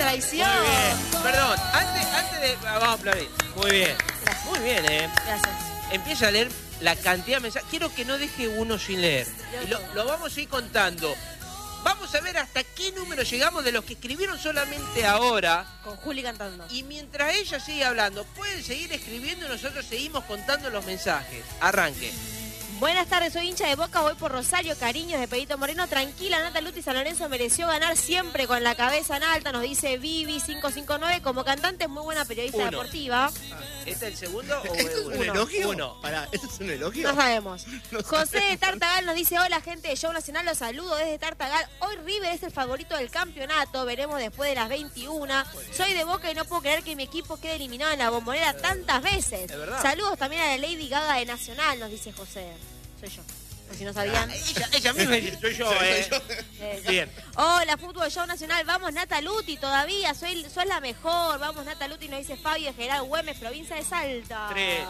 traición! Muy bien. Perdón, antes de... Vamos a aplaudir. Muy bien. Gracias. Muy bien, Gracias. Empieza a leer la cantidad de mensajes. Quiero que no deje uno sin leer. Y lo vamos a ir contando. Vamos a ver hasta qué número llegamos de los que escribieron solamente ahora. Con Juli cantando. Y mientras ella sigue hablando, pueden seguir escribiendo y nosotros seguimos contando los mensajes. Arranque. Buenas tardes, soy hincha de Boca, voy por Rosario, cariños de Pedrito Moreno. Tranquila, Nata Luti San Lorenzo mereció ganar siempre con la cabeza en alta, nos dice Vivi 559. Como cantante es muy buena periodista deportiva. ¿Este es el segundo o ¿Esto es un uno? elogio? Uno. Pará, ¿esto es un elogio? No sabemos. No José de sabemos. Tartagal nos dice, hola gente de Show Nacional, los saludo desde Tartagal. Hoy River es el favorito del campeonato, veremos después de las 21. Soy de Boca y no puedo creer que mi equipo quede eliminado en la Bombonera tantas veces. ¿Es verdad? Saludos también a la Lady Gaga de Nacional, nos dice José. Soy yo. Por si no sabían. Ella misma dice, soy yo, Bien. Hola, Fútbol Show Nacional, vamos Nata Luti todavía, sos la mejor, vamos Nata Luti, nos dice Fabio de General Güemes, provincia de Salta. 3.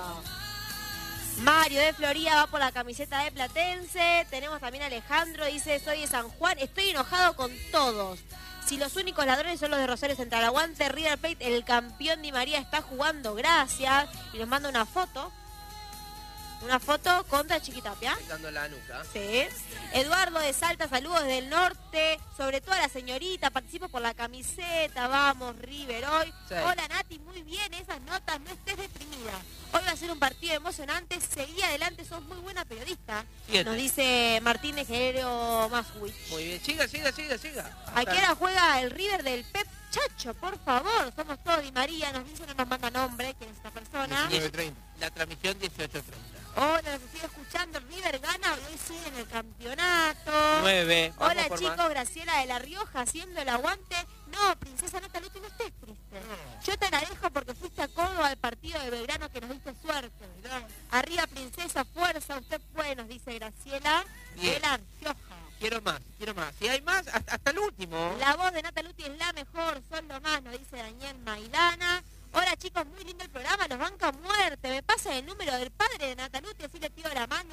Mario de Florida va por la camiseta de Platense. Tenemos también a Alejandro, dice, soy de San Juan, estoy enojado con todos. Si los únicos ladrones son los de Rosario Central, aguante River Plate, el campeón Di María está jugando, gracias. Y nos manda una foto. Una foto contra Chiquitapia. Dando la nuca. Sí. Eduardo de Salta, saludos desde el norte. Sobre todo a la señorita, participo por la camiseta. Vamos, River, hoy. Sí. Hola, Nati, muy bien, esas notas, no estés deprimida. Hoy va a ser un partido emocionante. Seguí adelante, sos muy buena periodista. 7. Nos dice Martín de Género Maswich. Muy bien. Siga. ¿A qué hora juega el River del Pep Chacho? Por favor, somos todos Di María. Nos dice, no nos manda nombre, quién es esta persona. 19:30. La transmisión 18:30. Hola, nos sigue escuchando. River gana, hoy sigue en el campeonato. 9. Vamos Hola por chicos, más. Graciela de La Rioja haciendo el aguante. No, princesa Nata Luti, no estés triste. Yo te agradezco porque fuiste a Córdoba al partido de Belgrano que nos diste suerte. Arriba princesa, fuerza, usted puede, nos dice Graciela Bien. de La Rioja. Quiero más. Si hay más, hasta el último. La voz de Nata Luti es la mejor, son lo más, nos dice Daniel Maidana. Hola chicos, muy lindo el programa, nos banca a muerte. Me pasa el número del padre de Nata Luti, así le pido la mano.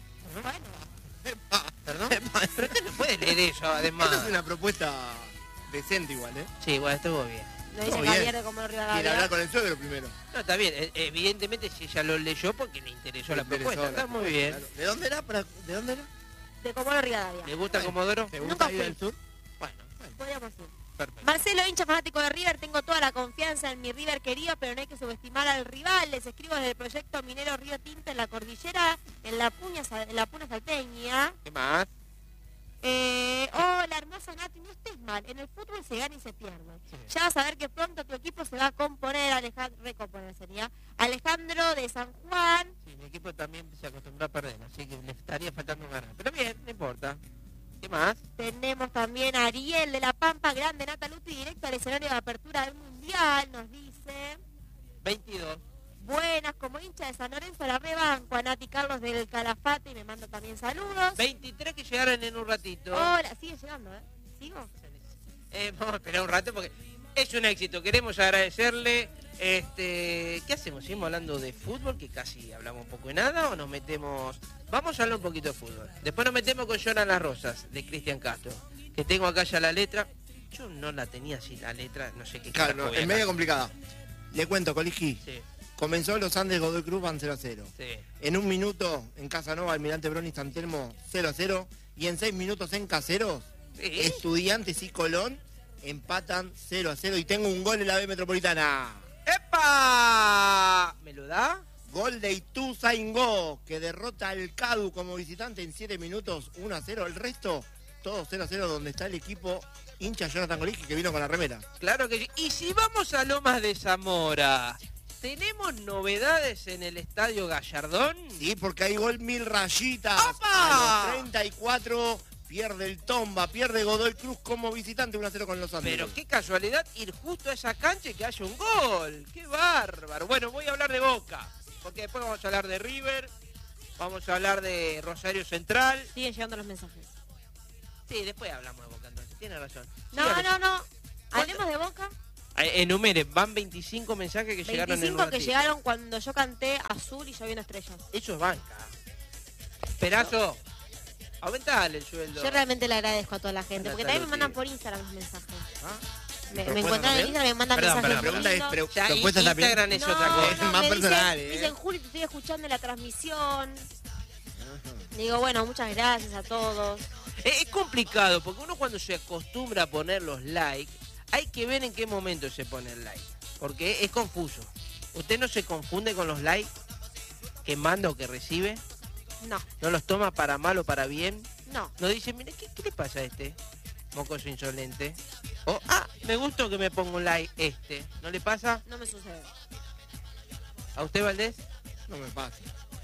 Bueno. ¿Perdón? Pero usted no puede leer eso, además. Esta es una propuesta decente igual, ¿eh? Sí, bueno, estuvo bien. Nos dice Muy bien. Javier de Comodoro Quiere Rivadavia. hablar con el suegro primero. No, está bien. Evidentemente, si ella lo leyó, porque le interesó la Interesó propuesta. la Está muy bien. Claro. ¿De dónde era? ¿De dónde era? De Comodoro Rivadavia. ¿Le gusta Bueno. Comodoro? ¿Te Nunca gusta ir fui. al sur? Bueno, Podríamos ir. perfecto. Marcelo, hincha fanático de River, tengo toda la confianza en mi River querido, pero no hay que subestimar al rival. Les escribo desde el proyecto minero Río Tinto en la cordillera, en la Puna salteña. ¿Qué más? Hola, hermosa Nati, no estés mal. En el fútbol se gana y se pierde. Ya vas a ver que pronto tu equipo se va a componer, recomponer sería. Alejandro de San Juan. Sí, mi equipo también se acostumbró a perder, así que le estaría faltando ganar. Pero bien, no importa. ¿Qué más? Tenemos también a Ariel de La Pampa, grande Nata Luti, directo al escenario de apertura del Mundial, nos dice. 22. Buenas, como hincha de San Lorenzo la rebanco a Nati Carlos del Calafate y me manda también saludos. 23 que llegaron en un ratito. Hola, sigue llegando, ¿eh? ¿Sigo? Vamos a esperar un rato porque es un éxito. Queremos agradecerle. ¿Qué hacemos? ¿Seguimos hablando de fútbol? Que casi hablamos un poco de nada. ¿O nos metemos? Vamos a hablar un poquito de fútbol. Después nos metemos con Lloran las Rosas, de Cristian Castro. Que tengo acá ya la letra. Yo no la tenía así la letra. No sé qué Claro, carajo voy es acá. medio complicada. Le cuento, Coligi. Sí, Comenzó los Andes Godoy Cruz, van 0-0. sí. En un minuto, en Casanova, Almirante Brown y San Telmo, 0-0. Y en 6 minutos en Caseros, Sí. Estudiantes y Colón empatan 0-0. Y tengo un gol en la B Metropolitana. ¡Epa! ¿Me lo da? Gol de Ituzaingó, que derrota al Cadu como visitante en 7 minutos, 1-0. El resto, todo 0-0, donde está el equipo hincha Jonathan Coligi, que vino con la remera. Claro que sí. Y si vamos a Lomas de Zamora, ¿tenemos novedades en el Estadio Gallardón? Sí, porque hay gol Mil Rayitas. ¡Opa! A los 34 pierde el Tomba, pierde Godoy Cruz como visitante, 1-0 con los Andes. Pero qué casualidad ir justo a esa cancha y que haya un gol. ¡Qué bárbaro! Bueno, voy a hablar de Boca, porque después vamos a hablar de River, vamos a hablar de Rosario Central. Siguen llegando los mensajes. Sí, después hablamos de Boca, entonces. Tiene razón. No. ¿Cuánto? Hablemos de Boca. Enumere, van 25 mensajes que llegaron en un 25 que ratito. llegaron cuando yo canté Azul y lloviendo estrellas. Eso es banca. Perazo, aumentale el sueldo. Yo realmente le agradezco a toda la gente, porque Nata también me mandan Luti. por Instagram los mensajes. ¿Ah? Me encontraron en Instagram, me mandan Perdón, mensajes. La pregunta es, lindos. Ya, propuestas también. Instagram es No, otra cosa. Es más me personal, dicen, Juli, te estoy escuchando en la transmisión. Digo, bueno, muchas gracias a todos. Es complicado, porque uno cuando se acostumbra a poner los likes, hay que ver en qué momento se pone el like. Porque es confuso. ¿Usted no se confunde con los likes que manda o que recibe? No, ¿No los toma para mal o para bien? no. ¿No dice, mire, qué le pasa a este mocoso insolente? O, me gustó que me ponga un like este. ¿No le pasa? No me sucede. ¿A usted, Valdés? No me pasa.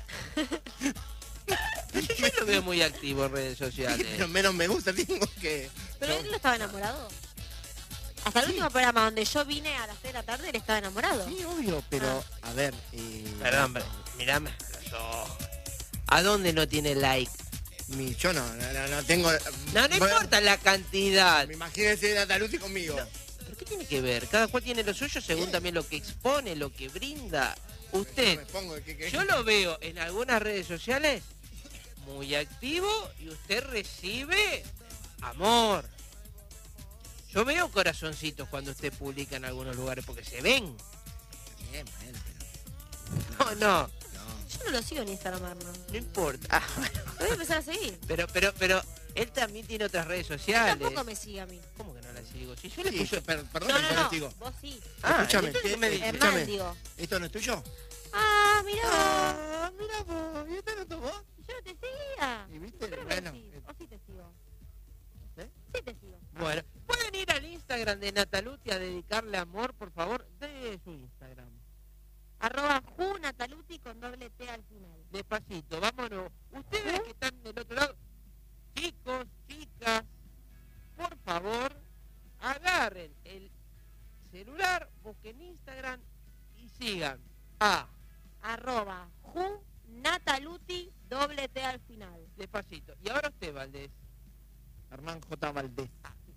Yo lo veo muy activo en redes sociales. Pero menos me gusta tengo que... ¿Pero él no estaba enamorado? Hasta el último programa donde yo vine a las 3 de la tarde, él estaba enamorado. Sí, obvio, pero a ver... Perdón, mirame a los ojos. ¿A dónde no tiene like? Yo no tengo... No importa la cantidad. Imagínense Natalucci conmigo. ¿Pero qué tiene que ver? Cada cual tiene lo suyo según también lo que expone, lo que brinda. Usted, No me pongo que... yo lo veo en algunas redes sociales muy activo y usted recibe amor. Yo veo corazoncitos cuando usted publica en algunos lugares porque se ven. Bien, bueno, No, no, Yo no lo sigo en Instagram, Arno. no importa. Lo voy a empezar a seguir. Pero él también tiene otras redes Él sociales. tampoco me sigue a mí. ¿Cómo que no la sigo? Si yo le Sí, puse... perdón, No, yo no, digo. no. Vos sí. Escúchame, entonces me dice. Hernán, escúchame. digo. ¿Esto no es tuyo? Ah, mirá. Mira vos, ¿y este no tomó? Yo no te seguía. ¿Y viste? Creo que Bueno, sí. O sí te sigo. ¿Eh? Sí te sigo. Bueno, pueden ir al Instagram de Nataluti a dedicarle amor, por favor, de su Instagram. @junataluti con doble T al final. Despacito, vámonos. Ustedes que están del otro lado, chicos, chicas, por favor, agarren el celular, busquen Instagram y sigan a @junataluti doble T al final. Despacito. Y ahora usted, Valdés. Hernán J. Valdés.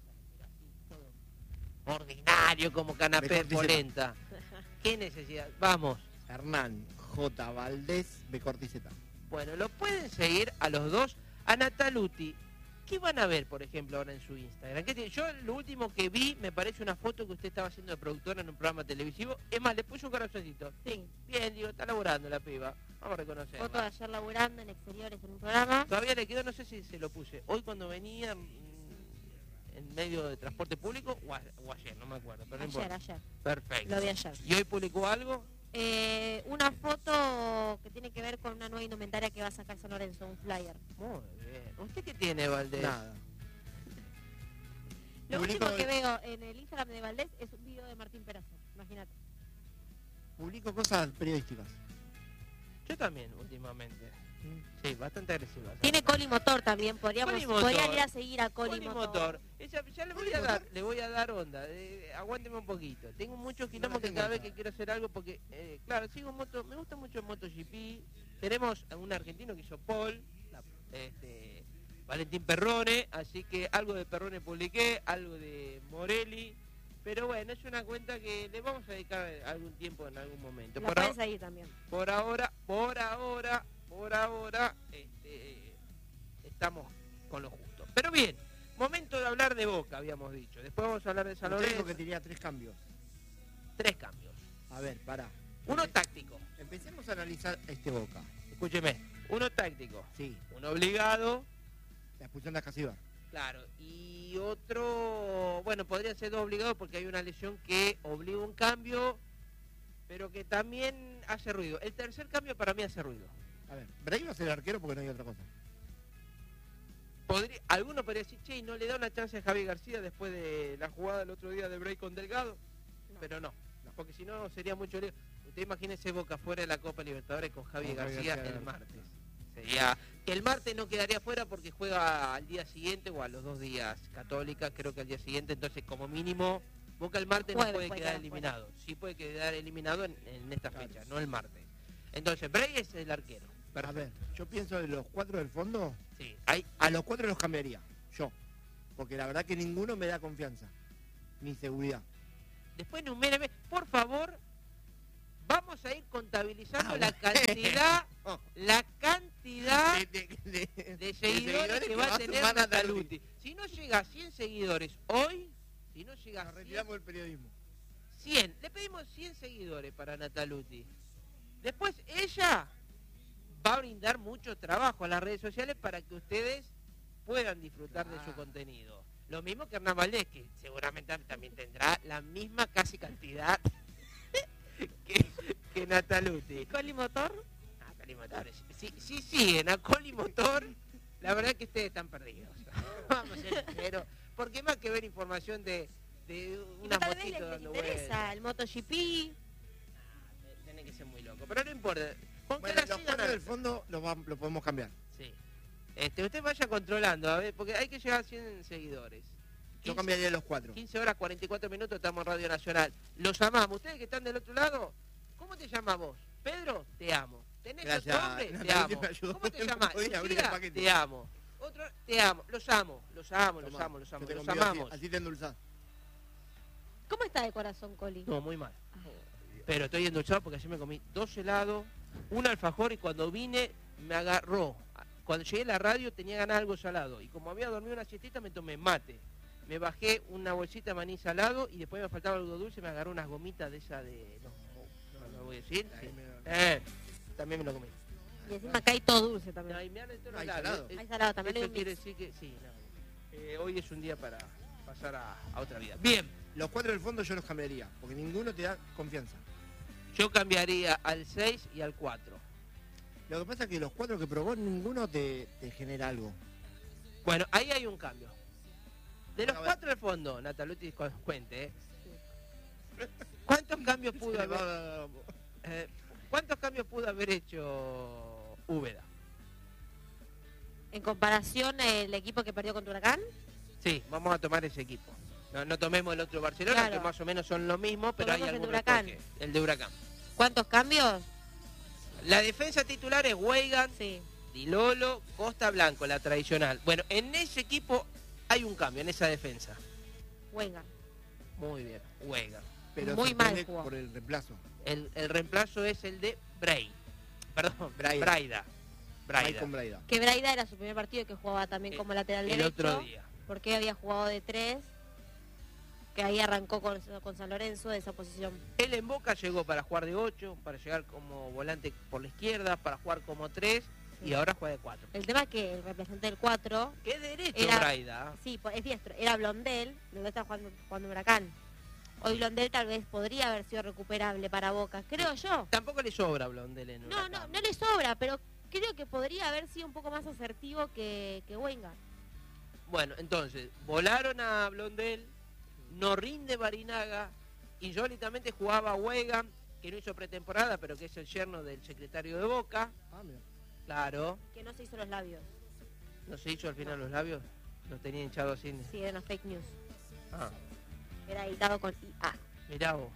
Ordinario como canapé de Corticeta. polenta. ¿Qué necesidad? Vamos. Hernán J. Valdés B. Corticeta. Bueno, lo pueden seguir a los dos, a Nataluti. ¿Qué van a ver, por ejemplo, ahora en su Instagram? Yo lo último que vi, me parece una foto que usted estaba haciendo de productora en un programa televisivo. Es más, le puso un corazoncito. Sí. Bien, digo, está laburando la piba. Vamos a reconocer. Foto de ayer laburando en exteriores en un programa. Todavía le quedó, no sé si se lo puse. Hoy cuando venía en medio de transporte público o ayer, no me acuerdo. Pero no importa. Ayer. Perfecto. Lo vi ayer. ¿Y hoy publicó algo? Una foto que tiene que ver con una nueva indumentaria que va a sacar San Lorenzo, un flyer. Muy bien. ¿Usted qué tiene, Valdés? Nada. Lo Publico- último que veo en el Instagram de Valdés es un video de Martín Perazo, imagínate. Publico cosas periodísticas. Yo también, últimamente. Sí, bastante agresiva. Tiene Coli Motor también, podrían Colimotor. ir a seguir a Coli Motor. Motor. Ya le voy a dar onda. Aguánteme un poquito. Tengo muchos kilómetros que cada vez que quiero hacer algo porque, claro, sigo moto, me gusta mucho el MotoGP. Tenemos a un argentino que hizo Paul, Valentín Perrone, así que algo de Perrone publiqué, algo de Morelli. Pero bueno, es una cuenta que le vamos a dedicar algún tiempo en algún momento. La pueden seguir también. Por ahora, estamos con lo justo. Pero bien, momento de hablar de Boca, habíamos dicho. Después vamos a hablar de San Usted Lorenzo. dijo que tenía 3 cambios. 3 cambios. A ver, pará. Uno táctico. Empecemos a analizar este Boca. Escúcheme. Uno táctico. Sí, Uno obligado. la expulsión de Acasíbar. Claro. Y otro, bueno, podría ser 2 obligados porque hay una lesión que obliga un cambio, pero que también hace ruido. El tercer cambio para mí hace ruido. A ver, Bray va a ser arquero porque no hay otra cosa. Alguno podría decir, che, ¿y no le da una chance a Javi García después de la jugada el otro día de Bray con Delgado? No. Pero no, porque si no sería mucho lío. Usted imagínese Boca fuera de la Copa Libertadores con Javi Con Javi García García. el martes. Sería que el martes no quedaría fuera porque juega al día siguiente o a los 2 días Católica, creo que al día siguiente, entonces como mínimo Boca el martes no Puede puede quedar quedar fuera. eliminado. Sí puede quedar eliminado en esta Claro. fecha, no el martes. Entonces, Bray es el arquero. A Perfecto. ver, yo pienso de los 4 del fondo, Sí, hay a los 4 los cambiaría. Yo. Porque la verdad que ninguno me da confianza. Ni seguridad. Después numérame, por favor, vamos a ir contabilizando la bueno. cantidad de seguidores que va a tener sumar Nataluti. Si no llega a 100 seguidores hoy, Si no llega a Nos 100, retiramos del periodismo. 100. Le pedimos 100 seguidores para Nataluti. Después ella va a brindar mucho trabajo a las redes sociales para que ustedes puedan disfrutar de su contenido. Lo mismo que Hernán Valdés, que seguramente también tendrá la misma casi cantidad que Nataluti. ¿Coli Motor? Coli Motor. Si siguen a Coli Motor, la verdad que ustedes están perdidos. Vamos a ser sinceros. Porque más que ver información de unas Tal vez motitos les dando interesa vueltas. el MotoGP. Tiene que ser muy loco. Pero no importa. Con que Bueno, la los sigan cuatro a- del fondo lo podemos cambiar. Sí. Usted vaya controlando, a ver, porque hay que llegar a 100 seguidores. Yo 15 cambiaría los 4. 15 horas 44 minutos estamos en Radio Nacional. Los amamos. Ustedes que están del otro lado, ¿cómo te llamas vos? Pedro, te amo. ¿Tenés Gracias, otro nombre? Te Natalia, amo. me ayudó ¿Cómo te mucho, llamas? podía abrir el Lucía, paquete. te amo. Otro, te amo. Los amo. Los amo, los Tomá, amo, los yo amo. te Los convido amamos. así te endulzás. ¿Cómo está de corazón, Coli? No, muy mal. Pero estoy endulzado porque ayer me comí 2 helados, un alfajor y cuando vine me agarró. Cuando llegué a la radio tenía ganas de algo salado y como había dormido una siestita me tomé mate. Me bajé una bolsita de maní salado y después me faltaba algo dulce, me agarró unas gomitas de esa de... No voy a decir. Sí. También me lo comí. Y encima acá hay todo dulce también. No, y me han entrado Hay labios. salado. Hay salado también, hay Eso un quiere mix. decir que sí, no. Hoy es un día para pasar a otra vida. Bien, Los 4 del fondo yo los cambiaría, porque ninguno te da confianza. yo cambiaría al 6 y al 4. Lo que pasa es que los 4 que probó, ninguno te genera algo. Bueno, ahí hay un cambio. De los A ver. 4 del fondo, Nataluti cuente, ¿cuántos cambios pudo Se le haber, va- ¿cuántos cambios pudo haber hecho Úbeda? En comparación, el equipo que perdió contra Huracán, Sí, vamos a tomar ese equipo. No tomemos el otro Barcelona, Claro. que más o menos son lo mismo, pero hay Tomemos el de algún Huracán. retoque. El de Huracán. ¿cuántos cambios? La defensa titular es Weigan, Sí. Di Lolo, Costa Blanco, la tradicional. Bueno, en ese equipo hay un cambio, en esa defensa. Venga. Muy bien, Weigan. Pero Muy sorprende mal jugó. por el reemplazo. El reemplazo es el de Bray. Perdón, Braida. Braida. Braida. Maicon Braida. Que Braida era su primer partido, que jugaba también como lateral El derecho. otro día. Porque había jugado de 3, que ahí arrancó con San Lorenzo de esa posición. Él en Boca llegó para jugar de 8, para llegar como volante por la izquierda, para jugar como 3 y ahora juega de 4. El tema es que el representante del 4, ¿Qué derecho, Era- Braida? sí, es diestro, era Blondel, Blondel está jugando Huracán. Hoy Blondel tal vez podría haber sido recuperable para Boca, creo yo. Tampoco le sobra Blondel en No, Huracán. no le sobra, pero creo que podría haber sido un poco más asertivo que Wenga. Bueno, entonces, volaron a Blondel, no rinde Barinaga, insólitamente jugaba Weigan, que no hizo pretemporada, pero que es el yerno del secretario de Boca. Ah, mira. Claro, Que no se hizo los labios. no se hizo al final los labios, los tenía hinchados así. Sí, eran las fake news. Ah, Era editado con IA. mirá vos.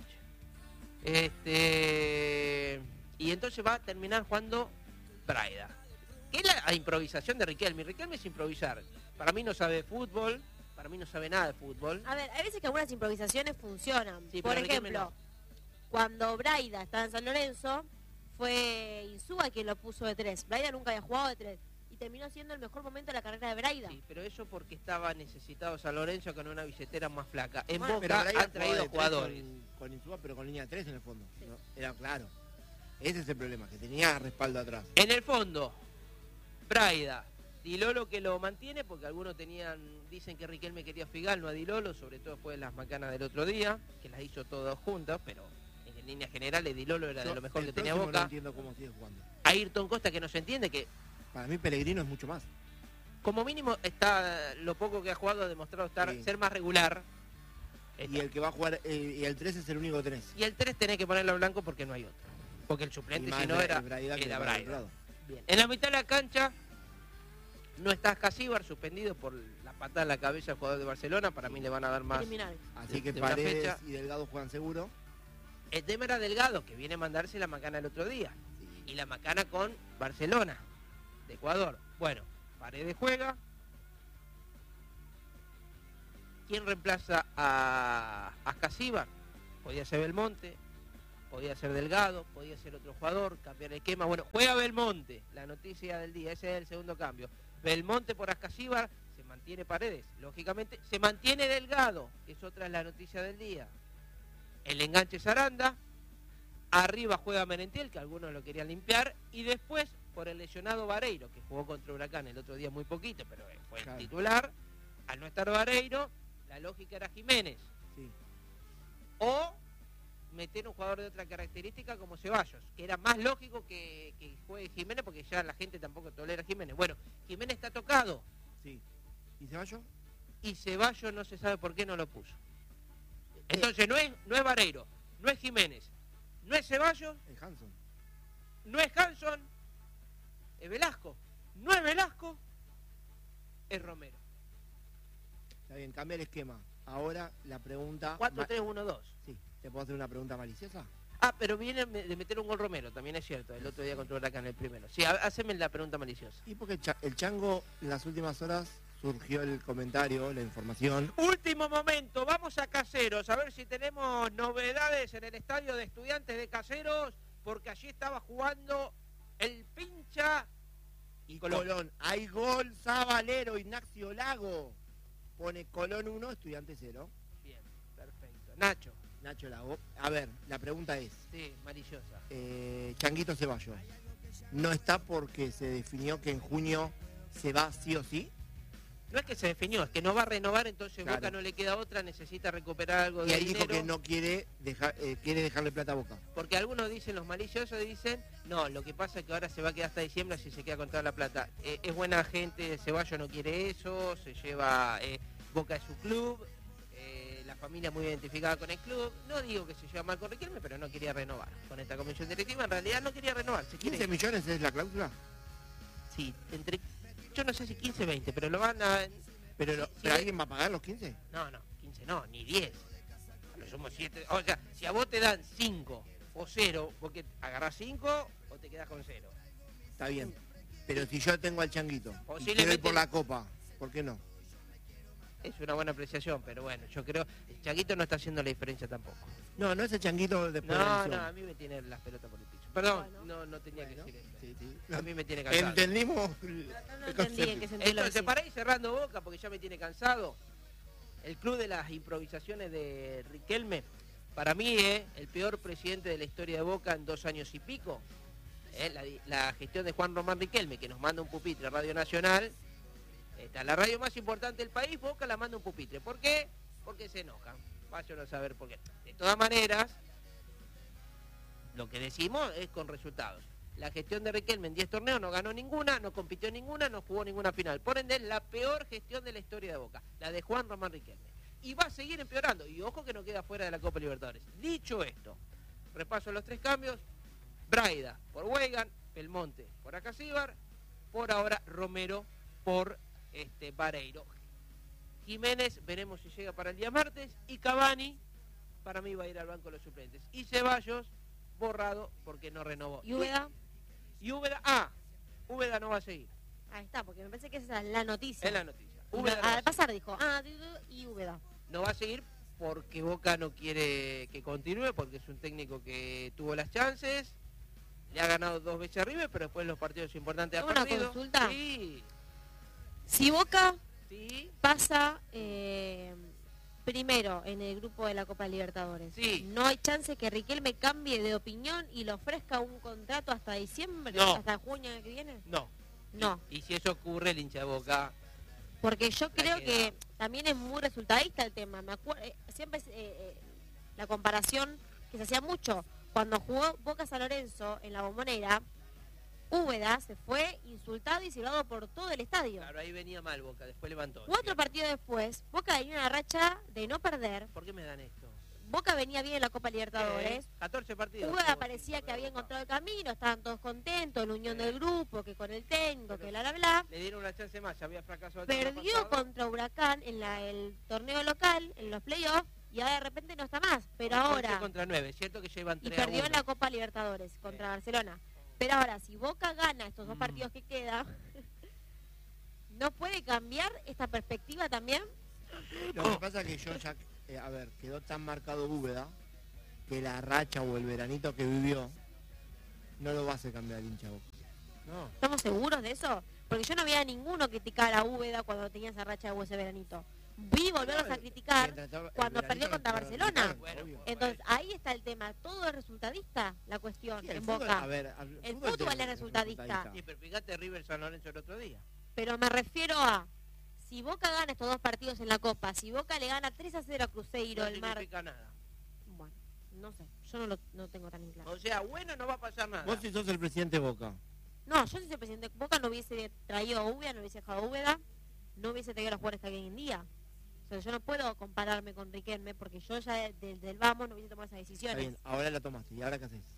Y entonces va a terminar jugando Braida. Que es la improvisación de Riquelme. Riquelme es improvisar. Para mí no sabe de fútbol, para mí no sabe nada de fútbol. A ver, hay veces que algunas improvisaciones funcionan. Sí, Por pero Riquelme ejemplo, no. cuando Braida estaba en San Lorenzo, fue Insúa quien lo puso de 3. Braida nunca había jugado de 3. Y terminó siendo el mejor momento de la carrera de Braida. Sí, pero eso porque estaba necesitado San Lorenzo con una billetera más flaca. En Bueno, pero Boca Braida han traído jugaba de tres jugadores. Con Insúa, pero con línea 3 en el fondo. Sí. ¿No? Era claro. Ese es el problema, que tenía respaldo atrás. En el fondo, Braida, Di Lolo que lo mantiene, porque algunos dicen que Riquelme quería a Figal, no a Di Lolo, sobre todo después de las macanas del otro día, que las hizo todas juntas, pero en líneas generales Di Lolo era de Yo, lo mejor el que tenía próximo No Boca. entiendo cómo sigue jugando. Ayrton Costa que no se entiende, que Para mí Pellegrino es mucho más. como mínimo está, lo poco que ha jugado ha demostrado Sí. ser más regular. Y el que va a jugar, y el 3 es el único que tenés. Y el 3 tenés que ponerlo a blanco porque no hay otro. Porque el suplente Y más si no el era Braida que era va del otro Braida. lado. Bien. En la mitad de la cancha no está Casíbar, suspendido por la patada en la cabeza al jugador de Barcelona. Para mí le van a dar más. Criminal. Así que de una Paredes fecha. y Delgado juegan seguro. El tema era Delgado, que viene a mandarse la macana el otro día. Sí. Y la macana con Barcelona, de Ecuador. Bueno, Paredes juega. ¿Quién reemplaza a Casíbar? Podía ser Belmonte, podía ser Delgado, podía ser otro jugador, cambiar el esquema. Bueno, juega Belmonte, la noticia del día, ese es el segundo cambio. Belmonte por Ascasíbar, se mantiene Paredes, lógicamente, se mantiene Delgado, que es otra de las noticias del día. El enganche es Aranda, arriba juega Merentiel, que algunos lo querían limpiar, y después por el lesionado Vareiro, que jugó contra Huracán el otro día muy poquito, pero fue el titular. Al no estar Vareiro, la lógica era Jiménez. Sí. O meter un jugador de otra característica como Ceballos, que era más lógico que juegue Jiménez, porque ya la gente tampoco tolera a Jiménez. Bueno, Jiménez está tocado. Sí. ¿Y Ceballos? Y Ceballos no se sabe por qué no lo puso. Entonces no es Vareiro, no es Jiménez, no es Ceballos, El Hanson. no es Hanson, es Velasco. No es Velasco, es Romero. Está bien, cambia el esquema. Ahora la pregunta... 4-3-1-2. Sí. ¿Te puedo hacer una pregunta maliciosa? Ah, pero viene de meter un gol Romero, también es cierto, el otro día contra Huracán, el primero. Sí, haceme la pregunta maliciosa. Y porque el Chango en las últimas horas surgió el comentario, la información. Último momento, vamos a Caseros, a ver si tenemos novedades en el estadio de Estudiantes de Caseros, porque allí estaba jugando el Pincha Y Colón. Hay gol, Zabalero, Ignacio Lago. Pone Colón 1, Estudiante 0. Bien, perfecto. Nacho. Nacho Lago. A ver, la pregunta es, Sí, maliciosa. Changuito Ceballos, ¿no está porque se definió que en junio se va sí o sí? No es que se definió, es que no va a renovar, entonces Claro. Boca no le queda otra, necesita recuperar algo Y de él dijo dinero. que no quiere quiere dejarle plata a Boca. Porque algunos dicen, los maliciosos dicen, no, lo que pasa es que ahora se va a quedar hasta diciembre si se queda con toda la plata. Es buena gente, Ceballos no quiere eso, se lleva, Boca es su club, la familia muy identificada con el club. No digo que se lleva mal con Riquelme, pero no quería renovar. Con esta comisión directiva en realidad no quería renovar. Se quiere... 15 millones es la cláusula. Sí, yo no sé si 15 20, pero lo van a... Pero, Sí, ¿pero sí. alguien va a pagar los 15? No, 15 no, ni 10. A lo sumo 7. O sea, si a vos te dan 5 o 0, vos que agarrás 5 o te quedás con 0. Está bien. Pero si yo tengo al Changuito y Posiblemente- quiero ir por la copa, ¿por qué no? Es una buena apreciación, pero bueno, yo creo... El Changuito no está haciendo la diferencia tampoco. No, no es el Changuito después de la No, lesión. a mí me tiene las pelotas por el piso. Perdón, Bueno. no tenía Bueno, que decir esto. sí, sí. A mí me tiene cansado. Entendimos No el entendí en concepto. qué sentido lo Entonces, decís. para ir cerrando Boca, porque ya me tiene cansado, el club de las improvisaciones de Riquelme, para mí es el peor presidente de la historia de Boca en 2 años y pico. La gestión de Juan Román Riquelme, que nos manda un pupitre a Radio Nacional, la radio más importante del país, Boca la manda un pupitre. ¿Por qué? Porque se enojan. Vayan a saber por qué. De todas maneras, lo que decimos es con resultados. La gestión de Riquelme en 10 torneos no ganó ninguna, no compitió en ninguna, no jugó ninguna final. Por ende, es la peor gestión de la historia de Boca, la de Juan Román Riquelme. Y va a seguir empeorando. Y ojo que no queda fuera de la Copa Libertadores. Dicho esto, repaso los 3 cambios. Braida por Weigan, Belmonte por Acasíbar, por ahora Romero por Vareiro. Jiménez, veremos si llega para el día martes. Y Cavani, para mí va a ir al banco de los suplentes. Y Ceballos, borrado porque no renovó. ¿Y Úbeda? Y Úbeda, Úbeda no va a seguir. Ahí está, porque me parece que esa es la noticia. Es la noticia. Y Úbeda no va a al seguir. pasar dijo, y Úbeda. No va a seguir porque Boca no quiere que continúe, porque es un técnico que tuvo las chances, le ha ganado 2 veces a River, pero después los partidos importantes ha ¿Tengo una perdido. consulta? Sí, Si Boca sí, pasa primero en el grupo de la Copa Libertadores, Sí. ¿no hay chance que Riquelme cambie de opinión y le ofrezca un contrato hasta diciembre, No. hasta junio que viene? no. No, Y si eso ocurre, el hincha de Boca, porque yo creo queda. que también es muy resultadista el tema. Me acuerdo, siempre la comparación que se hacía mucho cuando jugó Boca San Lorenzo en la Bombonera. Úbeda se fue insultado y silbado por todo el estadio. claro, ahí venía mal Boca, después levantó. 4 partidos después, Boca venía una racha de no perder. ¿Por qué me dan esto? Boca venía bien en la Copa Libertadores. 14 partidos. Úbeda parecía que había encontrado el camino, estaban todos contentos, la unión del grupo, que con el técnico, que bla. Le dieron una chance más, ya había fracasado el torneo Perdió pasado. contra Huracán en el torneo local, en los playoffs, y ahora de repente no está más. Pero 11 ahora, contra 9, cierto que ya iban y 3 a perdió 1. en la Copa Libertadores contra Barcelona. Pero ahora, si Boca gana estos 2 partidos que quedan, ¿no puede cambiar esta perspectiva también? Lo que pasa es que yo ya, quedó tan marcado Úbeda que la racha o el veranito que vivió no lo va a hacer cambiar el hincha Boca. No. ¿Estamos seguros de eso? Porque yo no veía a ninguno criticar a Úbeda cuando tenía esa racha de ese veranito. Vi volverlos a criticar cuando perdió contra Barcelona. Entonces, ahí está el tema. Todo es resultadista, la cuestión, Sí, el en fútbol, Boca. a ver, El fútbol es es resultadista. Sí, pero fíjate River San Lorenzo el otro día. Pero me refiero a, si Boca gana estos 2 partidos en la Copa, si Boca le gana 3-0 a Cruzeiro No el mar... significa nada. Bueno, no sé, yo no tengo tan en claro. O sea, bueno, no va a pasar nada. Vos si sos el presidente de Boca. No, yo si soy presidente de Boca no hubiese traído a Úbeda, no hubiese dejado a Úbeda, no hubiese traído a los jugadores que hay hoy en día. O sea, yo no puedo compararme con Riquelme porque yo ya desde el vamos no hubiese tomado esas Está decisiones. bien, ahora la tomaste. ¿Y ahora qué haces?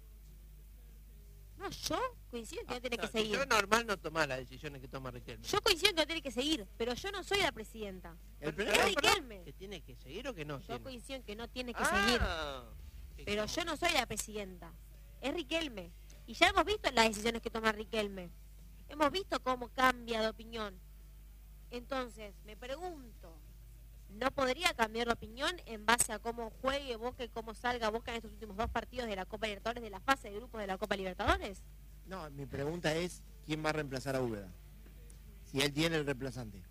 No, yo coincido en que no tiene que Si seguir. yo normal no tomar las decisiones que toma Riquelme. Yo coincido en que no tiene que seguir, pero yo no soy la presidenta. El Pero, Es problema- Riquelme. ¿Que tiene que seguir o que no? Yo tiene? coincido en que no tiene que seguir. Sí, Pero como- yo no soy la presidenta. Es Riquelme. Y ya hemos visto las decisiones que toma Riquelme. Hemos visto cómo cambia de opinión. Entonces, me pregunto, ¿no podría cambiar de opinión en base a cómo juegue Boca y cómo salga Boca en estos últimos 2 partidos de la Copa Libertadores, de la fase de grupos de la Copa Libertadores? No, mi pregunta es, ¿quién va a reemplazar a Úbeda? Si él tiene el reemplazante.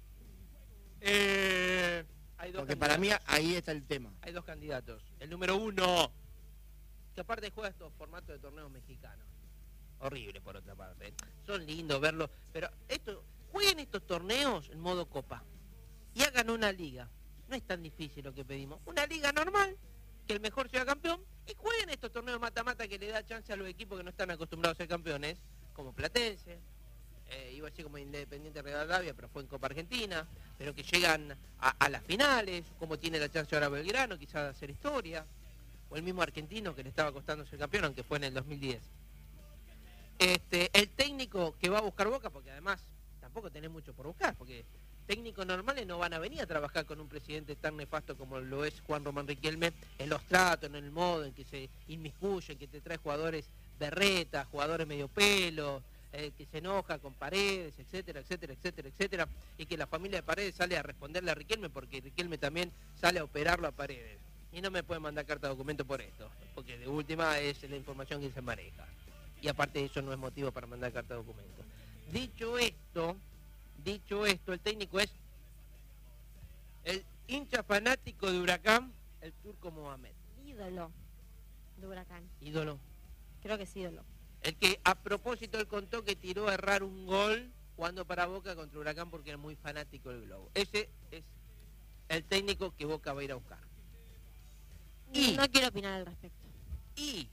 Hay dos Porque para mí candidatos. ahí está el tema. Hay 2 candidatos. El número 1, que aparte juega estos formatos de torneos mexicanos. Horrible por otra parte. Son lindos verlos, pero jueguen estos torneos en modo copa y hagan una liga. No es tan difícil lo que pedimos. Una liga normal, que el mejor sea campeón, y jueguen estos torneos mata-mata que le da chance a los equipos que no están acostumbrados a ser campeones, como Platense, iba a decir como Independiente Rivadavia, pero fue en Copa Argentina, pero que llegan a las finales, como tiene la chance ahora Belgrano, quizás de hacer historia, o el mismo Argentino que le estaba costando ser campeón, aunque fue en el 2010. El técnico que va a buscar Boca, porque además tampoco tenés mucho por buscar, porque técnicos normales no van a venir a trabajar con un presidente tan nefasto como lo es Juan Román Riquelme, en los tratos, en el modo en que se inmiscuye, en que te trae jugadores berretas, jugadores medio pelo, que se enoja con Paredes, etcétera, etcétera, etcétera, etcétera, y que la familia de Paredes sale a responderle a Riquelme porque Riquelme también sale a operarlo a Paredes. Y no me pueden mandar carta de documento por esto, porque de última es la información que se maneja. Y aparte eso no es motivo para mandar carta de documento. Dicho esto, el técnico es el hincha fanático de Huracán, el turco Mohamed. Ídolo de Huracán. Ídolo. Creo que es ídolo. El que a propósito él contó que tiró a errar un gol jugando para Boca contra Huracán porque era muy fanático del globo. Ese es el técnico que Boca va a ir a buscar. Y- No quiero opinar al respecto. Y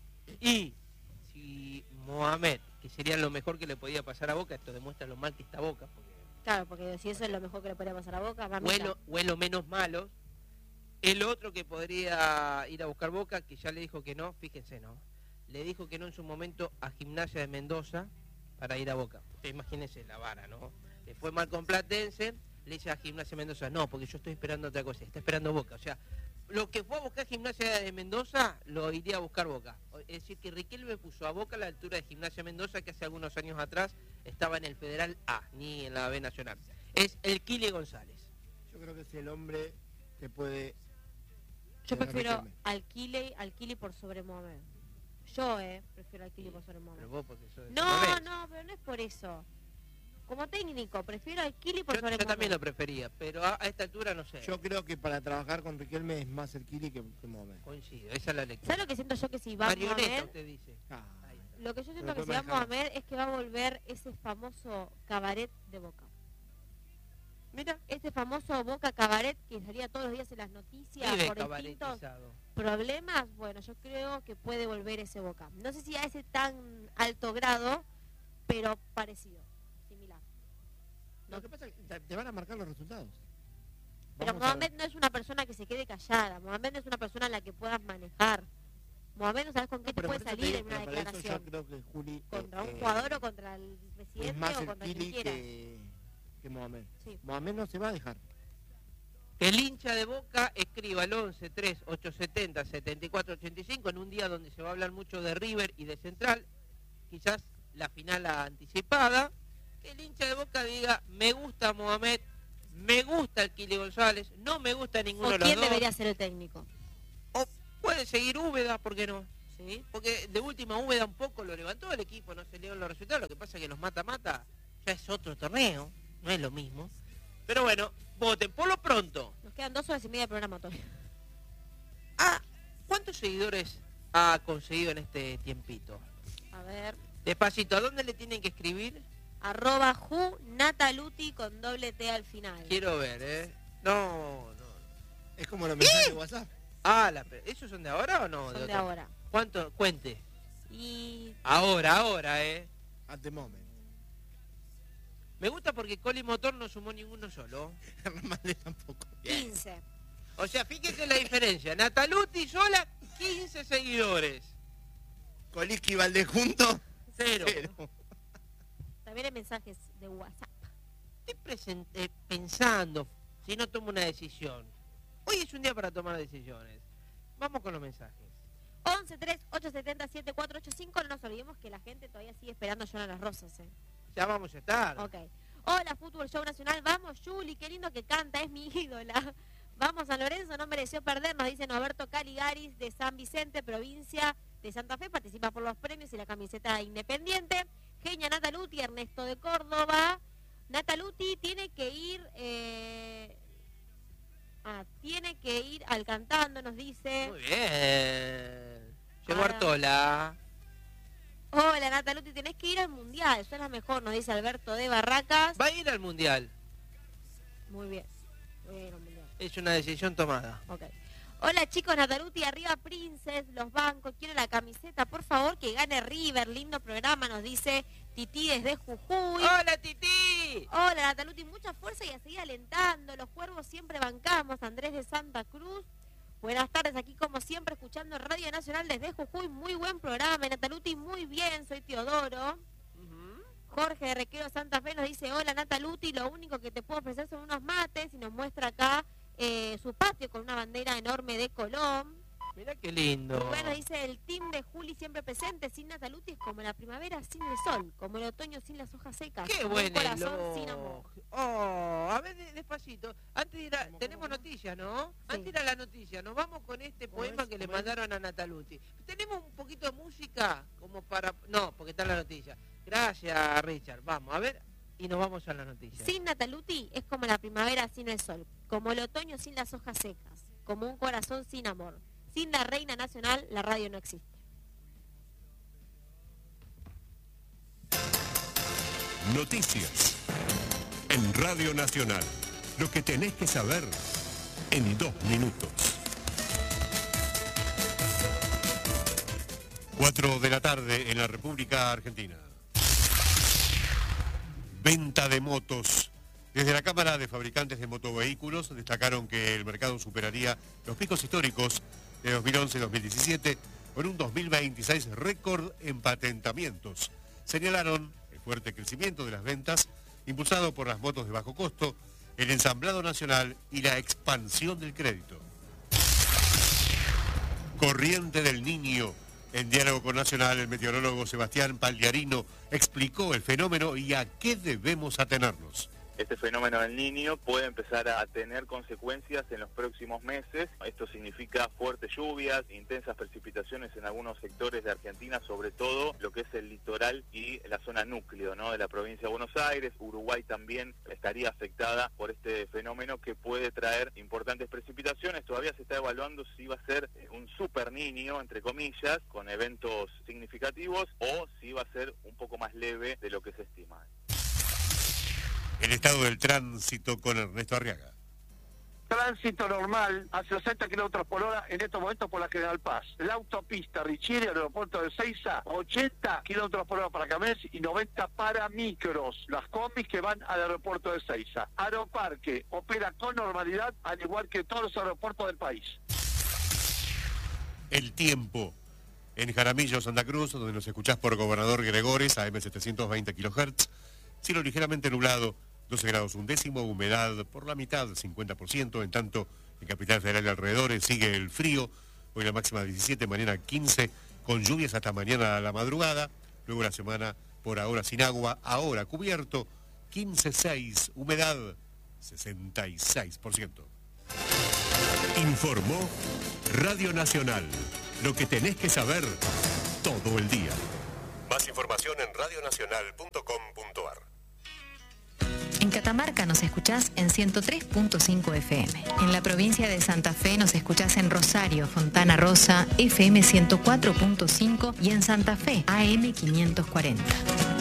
si Mohamed, que sería lo mejor que le podía pasar a Boca, esto demuestra lo mal que está Boca, porque Claro, porque si eso es lo mejor que le podría pasar a Boca, mamita. vuelo menos malos. El otro que podría ir a buscar Boca, que ya le dijo que no, fíjense, ¿no? Le dijo que no en su momento a Gimnasia de Mendoza para ir a Boca. Usted imagínense la vara, ¿no? Le fue mal con Platense, le dice a Gimnasia de Mendoza, no, porque yo estoy esperando otra cosa, está esperando Boca. O sea, lo que fue a buscar Gimnasia de Mendoza, lo iría a buscar Boca. Es decir, que Riquelme puso a Boca a la altura de Gimnasia Mendoza, que hace algunos años atrás estaba en el Federal A, ni en la B Nacional. Es el Kili González. Yo creo que es el hombre que puede... Yo tener prefiero Riquelme. al Kili por sobre Mohamed. Yo, prefiero al Kili por sobre Mohamed. Pero vos porque sos de No, San Lorenzo. no, pero no es por eso. Como técnico, prefiero al Kili por Yo sobre Mohamed. también lo prefería, pero a esta altura no sé. Yo creo que para trabajar con Riquelme es más el Kili que Mohamed. Coincido, esa es la lectura. ¿Sabes lo que siento yo que si va Marioneta, Mohamed? usted dice. Ah, Ahí está. Lo que yo siento Pero que si puede va manejar. Mohamed es que va a volver ese famoso cabaret de Boca. Mira, Ese famoso Boca cabaret que salía todos los días en las noticias vive por distintos cabaretizado. problemas. Bueno, yo creo que puede volver ese Boca. No sé si a ese tan alto grado, pero parecido, similar. Lo que pasa es que te van a marcar los resultados. Pero Vamos a ver. Mohamed no es una persona que se quede callada. Mohamed no es una persona a la que puedas manejar. Mohamed no sabes con qué No, te pero puede por eso te salir digo, en una pero para eso declaración. yo creo que Juli Contra un jugador o contra el es presidente más o el contra quien Kili quiera. que Mohamed. Sí. Mohamed no se va a dejar. Que el hincha de Boca escriba al 11 3 870 74 85 en un día donde se va a hablar mucho de River y de Central, quizás la final anticipada. Que el hincha de Boca diga, me gusta Mohamed, me gusta el Kili González, no me gusta ninguno ¿O de los quién dos. debería ser el técnico? O puede seguir Úbeda, ¿por qué no? ¿Sí? Porque de última Úbeda un poco lo levantó el equipo, no se le dieron los resultados. Lo que pasa es que los mata-mata ya es otro torneo, no es lo mismo. Pero bueno, voten por lo pronto. Nos quedan 2 horas y media de programa todavía. ¿Cuántos seguidores ha conseguido en este tiempito? A ver. Despacito, ¿a dónde le tienen que escribir? @Nataluti con doble T al final. Quiero ver, No. Es como los mensajes de WhatsApp. ¿Esos son de ahora o no? Son de ahora. ¿Cuánto? Cuente. Y... Ahora, At the moment. Me gusta porque Coli Motor no sumó ninguno solo. Ramalde tampoco. 15. O sea, fíjense la diferencia. Nataluti sola, 15 seguidores. Coliski y Valdés juntos, 0. 0. También hay mensajes de WhatsApp. Estoy pensando, si no tomo una decisión. Hoy es un día para tomar decisiones. Vamos con los mensajes. 11-3-870-7485. No nos olvidemos que la gente todavía sigue esperando a Jonah Las Rosas, Ya vamos a estar. Ok. Hola, Fútbol Show Nacional. Vamos, Juli, qué lindo que canta, es mi ídola. Vamos, San Lorenzo, no mereció perder, nos dice Norberto Caligaris de San Vicente, provincia de Santa Fe. Participa por los premios y la camiseta independiente. Genia Nataluti, Ernesto de Córdoba. Nataluti tiene que ir... tiene que ir al cantando, nos dice. Muy bien. Llegó Artola. Hola, Nataluti, tenés que ir al Mundial. Eso es la mejor, nos dice Alberto de Barracas. Va a ir al Mundial. Muy bien. Voy a ir al Mundial. Es una decisión tomada. Ok. Hola, chicos, Nataluti, arriba Princess, los bancos. Quiero la camiseta, por favor, que gane River. Lindo programa, nos dice Titi desde Jujuy. ¡Hola, Titi! Hola, Nataluti, mucha fuerza y a seguir alentando. Los cuervos siempre bancamos. Andrés de Santa Cruz. Buenas tardes, aquí como siempre escuchando Radio Nacional desde Jujuy. Muy buen programa, Nataluti, muy bien, soy Teodoro. Jorge de Requero Santa Fe nos dice, hola Nataluti, lo único que te puedo ofrecer son unos mates y nos muestra acá su patio con una bandera enorme de Colón. Mirá qué lindo. Bueno, dice el team de Juli siempre presente, sin Nataluti es como la primavera sin el sol, como el otoño sin las hojas secas. Qué como buen un corazón elogio. sin amor. A ver, despacito. Antes de ir tenemos noticias, ¿no? Sí. Antes de ir a la noticia, nos vamos con este poema que le mandaron a Nataluti. Tenemos un poquito de música como para... No, porque está la noticia. Gracias, Richard. Vamos, a ver, y nos vamos a la noticia. Sin Nataluti es como la primavera sin el sol, como el otoño sin las hojas secas, como un corazón sin amor. Sin la reina nacional, la radio no existe. Noticias en Radio Nacional. Lo que tenés que saber en 2 minutos. 4 de la tarde en la República Argentina. Venta de motos. Desde la Cámara de Fabricantes de Motovehículos destacaron que el mercado superaría los picos históricos de 2011-2017 con un 2026 récord en patentamientos. Señalaron el fuerte crecimiento de las ventas impulsado por las motos de bajo costo, el ensamblado nacional y la expansión del crédito. Corriente del Niño. En diálogo con Nacional, el meteorólogo Sebastián Pagliarino explicó el fenómeno y a qué debemos atenernos. Este fenómeno del Niño puede empezar a tener consecuencias en los próximos meses. Esto significa fuertes lluvias, intensas precipitaciones en algunos sectores de Argentina, sobre todo lo que es el litoral y la zona núcleo, ¿no?, de la provincia de Buenos Aires. Uruguay también estaría afectada por este fenómeno que puede traer importantes precipitaciones. Todavía se está evaluando si va a ser un super Niño, entre comillas, con eventos significativos, o si va a ser un poco más leve de lo que se estima. El estado del tránsito con Ernesto Arriaga. Tránsito normal a 60 kilómetros por hora en estos momentos por la General Paz. La autopista Richieri al aeropuerto de Ezeiza, 80 kilómetros por hora para camiones y 90 para micros. Las combis que van al aeropuerto de Ezeiza. Aeroparque opera con normalidad al igual que todos los aeropuertos del país. El tiempo. En Jaramillo, Santa Cruz, donde nos escuchás por Gobernador Gregores, AM 720 kHz. Cielo ligeramente nublado, 12 grados 1 décimo, humedad por la mitad, 50%, en tanto en Capital Federal y alrededores sigue el frío, hoy la máxima 17, mañana 15, con lluvias hasta mañana a la madrugada, luego la semana por ahora sin agua, ahora cubierto, 15,6, humedad 66%. Informó Radio Nacional, lo que tenés que saber todo el día. Más información en radionacional.com.ar. En Catamarca nos escuchás en 103.5 FM. En la provincia de Santa Fe nos escuchás en Rosario, Fontana Rosa, FM 104.5 y en Santa Fe, AM 540.